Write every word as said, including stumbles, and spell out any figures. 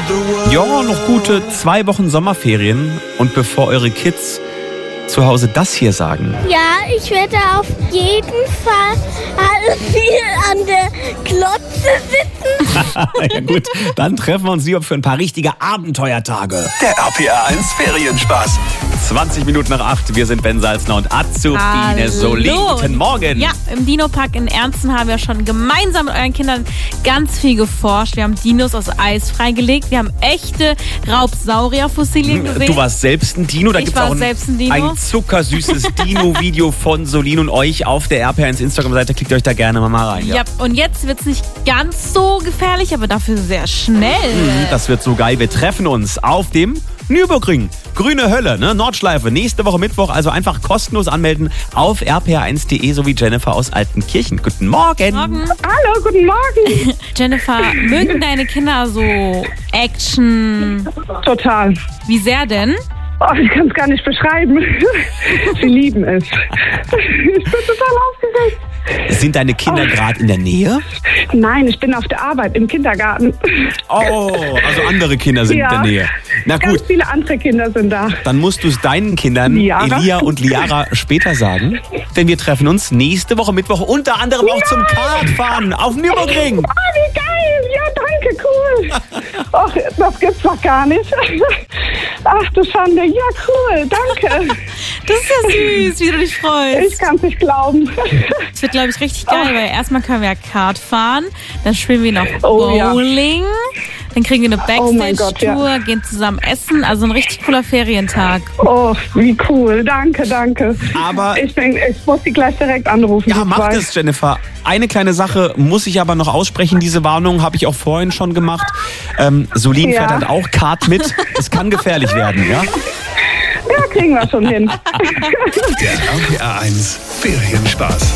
Ja, noch gute zwei Wochen Sommerferien. Und bevor eure Kids zu Hause das hier sagen. Ja, ich werde auf jeden Fall viel an der Klotze sitzen. Ja gut, dann treffen wir uns lieber für ein paar richtige Abenteuertage. Der R P R eins Ferienspaß. zwanzig Minuten nach acht, wir sind Ben Salzner und Azubine Solin. Guten Morgen. Ja, im Dino-Park in Ernsten haben wir schon gemeinsam mit euren Kindern ganz viel geforscht. Wir haben Dinos aus Eis freigelegt. Wir haben echte Raubsaurierfossilien gesehen. Du warst selbst ein Dino. Da Ich gibt's war auch ein, selbst ein Dino. ein zuckersüßes Dino-Video von Solin und euch auf der R P R eins Instagram-Seite. Klickt euch da gerne mal rein. Ja, und jetzt wird es nicht ganz so gefährlich, aber dafür sehr schnell. Mhm, das wird so geil. Wir treffen uns auf dem Nürburgring. Grüne Hölle, ne? Nordschleife. Nächste Woche Mittwoch. Also einfach kostenlos anmelden auf r p r eins punkt de, so wie Jennifer aus Altenkirchen. Guten Morgen. Morgen. Hallo, guten Morgen. Jennifer, mögen deine Kinder so Action? Total. Wie sehr denn? Oh, ich kann es gar nicht beschreiben. Sie lieben es. Ich bin total aufgeregt. Sind deine Kinder Oh. gerade in der Nähe? Nein, ich bin auf der Arbeit im Kindergarten. Oh, also andere Kinder sind Ja. in der Nähe. Na Ganz gut, viele andere Kinder sind da. dann musst du es deinen Kindern, Liara? Elia und Liara, später sagen. Denn wir treffen uns nächste Woche Mittwoch unter anderem auch zum Kartfahren auf Nürburgring. Oh, wie geil. Ja, danke, cool. Ach, das gibt's doch gar nicht. Ach du Schande. Ja, cool, danke. Das ist ja süß, wie du dich freust. Ich kann's nicht glauben. Das wird, glaube ich, richtig geil, weil erstmal können wir ja Kart fahren, dann spielen wir noch Oh, ja. Bowling, dann kriegen wir eine Oh mein Gott, Backstage-Tour, ja. gehen zusammen essen, also ein richtig cooler Ferientag. Oh, wie cool. Danke, danke. Aber- Ich denke, ich muss sie gleich direkt anrufen. Ja, die mach zwei. das, Jennifer. Eine kleine Sache muss ich aber noch aussprechen. Diese Warnung habe ich auch vorhin schon gemacht. Ähm, Solin Ja. fährt halt auch Kart mit. Es kann gefährlich werden, ja? Ja, kriegen wir schon hin. Der R P R eins Ferienspaß.